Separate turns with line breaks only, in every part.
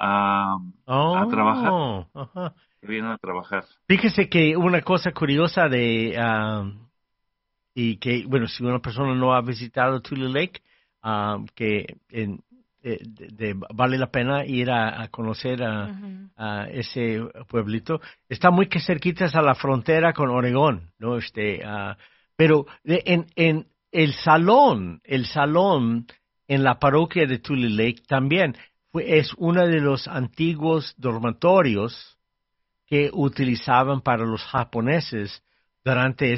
a trabajar,
Ajá.
vienen a trabajar.
Fíjese que una cosa curiosa y que, bueno, si una persona no ha visitado Tule Lake, que vale la pena ir a conocer
Ujú.
a ese pueblito. Está muy que cerquitas a la frontera con Oregón, ¿no? Pero en el salón en la parroquia de Tule Lake también es uno de los antiguos dormitorios que utilizaban para los japoneses durante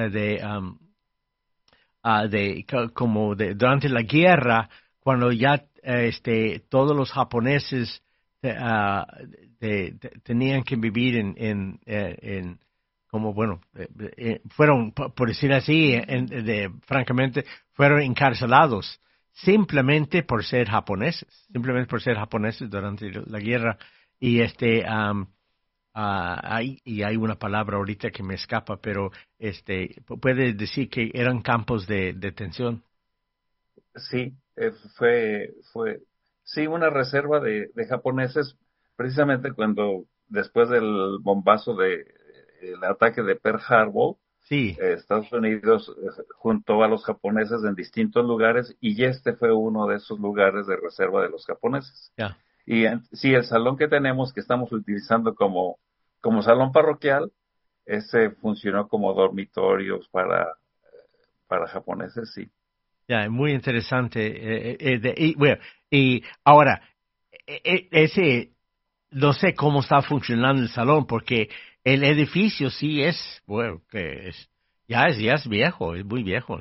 durante la guerra, cuando ya todos los japoneses eh, ah, tenían que vivir como bueno, fueron, por decir así,
Ujú.
francamente, fueron encarcelados simplemente por ser japoneses, simplemente por ser japoneses durante la guerra. Y hay una palabra ahorita que me escapa, pero puede decir que eran campos de detención.
Sí, sí, una reserva de japoneses, precisamente cuando, después del bombazo el ataque de Pearl Harbor,
Sí,
Estados Unidos juntó a los japoneses en distintos lugares y este fue uno de esos lugares de reserva de los japoneses.
ya.
Y sí, el salón que tenemos, que estamos utilizando como salón parroquial, ese funcionó como dormitorios para japoneses, sí.
Ya, muy interesante. Bueno, y ahora, ese, no sé cómo está funcionando el salón, porque el edificio sí es, bueno, ya es viejo, es muy viejo.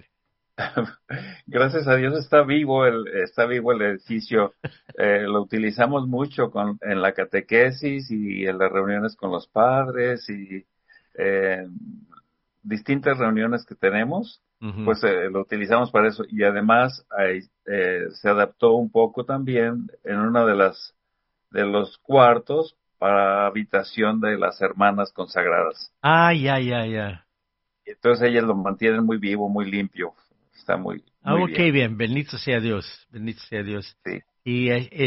Gracias a Dios está vivo el edificio. Lo utilizamos mucho en la catequesis y en las reuniones con los padres y eh, distintas reuniones que tenemos,
Ujú.
pues lo utilizamos para eso. Y además se adaptó un poco también en una de los cuartos para habitación de las hermanas consagradas.
Ya.
Entonces ellas lo mantienen muy vivo, muy limpio. Está muy
Ok,
bien.
bien, bendito sea Dios, bendito sea Dios.
Sí.
Y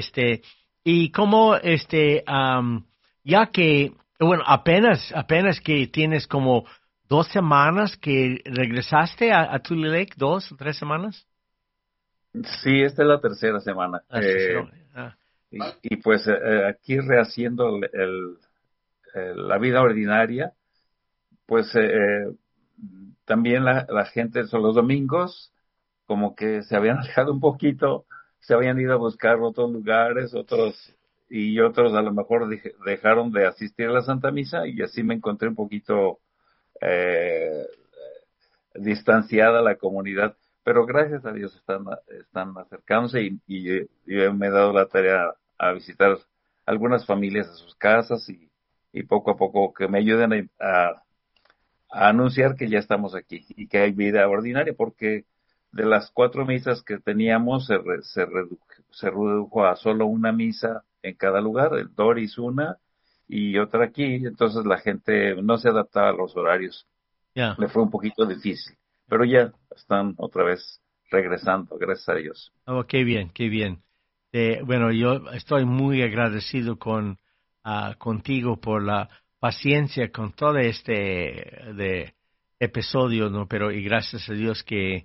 y como ya que, bueno, apenas que tienes como 2 semanas que regresaste a Tule Lake, 2 o 3 semanas.
Sí, esta es la tercera semana.
Ah,
Y pues aquí rehaciendo la vida ordinaria, pues también la gente, son los domingos, como que se habían alejado un poquito, se habían ido a buscar otros lugares, y otros a lo mejor dejaron de asistir a la Santa Misa y así me encontré un poquito eh, distanciada la comunidad, pero gracias a Dios están acercándose y yo me he dado la tarea a visitar algunas familias a sus casas y poco a poco que me ayuden a anunciar que ya estamos aquí y que hay vida ordinaria, porque de las 4 misas que teníamos se redujo a solo una misa en cada lugar, el Doris una y otra aquí, entonces la gente no se adaptaba a los horarios,
ya.
le fue un poquito difícil, pero ya están otra vez regresando, gracias a Dios.
Oh, qué bien, qué bien. Bueno, yo estoy muy agradecido contigo por la paciencia con todo episodio, ¿no? Pero y gracias a Dios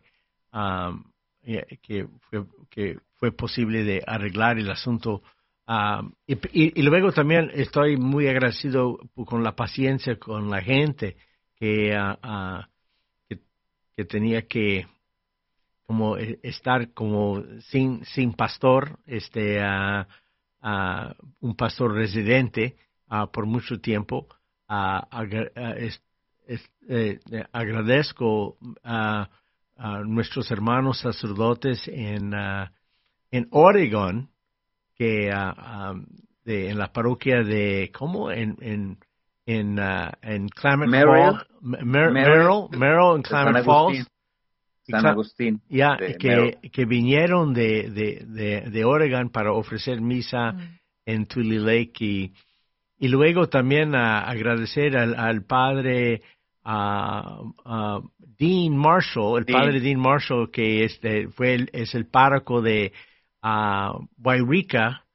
que fue posible de arreglar el asunto. Y luego también estoy muy agradecido con la paciencia con la gente que, ah, ah, que, que tenía que como estar como sin pastor, un pastor residente por mucho tiempo. Agradezco a nuestros hermanos sacerdotes en Oregon, que en la parroquia de, ¿cómo? En Klamath
Merrill,
Falls,
Merrill,
Merrill en
de San
Klamath
Agustín,
Falls, y
San Agustín
ya,
de Merrill.
que vinieron de Oregon para ofrecer misa
Mm.
en Tule Lake y luego también agradecer al padre Dean Marshall, el
Sí,
padre Dean Marshall que es el párroco de Wairika,